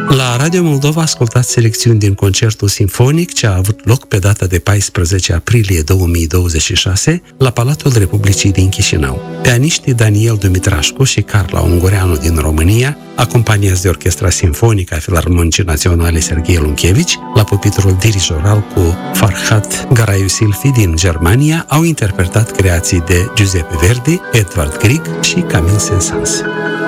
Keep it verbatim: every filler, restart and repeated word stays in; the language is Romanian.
La Radio Moldova ascultați selecțiuni din concertul simfonic ce a avut loc pe data de paisprezece aprilie două mii douăzeci și șase la Palatul Republicii din Chișinău. Pianiștii Daniel Dumitrașcu și Carla Ungureanu din România, acompaniați de Orchestra Simfonică a Filarmonicii Naționale Serghei Lunchevici, la pupitrul dirijoral cu Farhat Garaiusilfi din Germania, au interpretat creații de Giuseppe Verdi, Edvard Grieg și Camille Saint-Saëns.